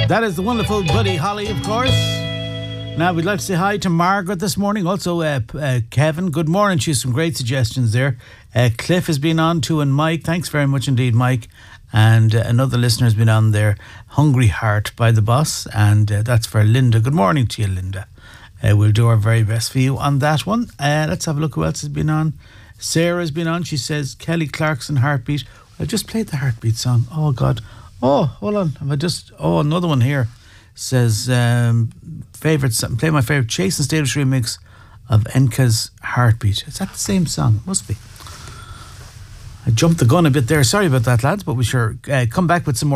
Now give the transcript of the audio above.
That is the wonderful Buddy Holly, of course. Now, we'd like to say hi to Margaret this morning. Also, Kevin, good morning. She has some great suggestions there. Cliff has been on too, and Mike. Thanks very much indeed, Mike. And another listener has been on there, Hungry Heart by The Boss. And that's for Linda. Good morning to you, Linda. We'll do our very best for you on that one. Let's have a look who else has been on. Sarah's been on. She says, Kelly Clarkson, Heartbeat. I just played the Heartbeat song. Oh, God. Oh, hold on. Another one here. Says, play my favourite Chase and Status remix of Enka's Heartbeat. Is that the same song? Must be. I jumped the gun a bit there. Sorry about that, lads, but we sure come back with some more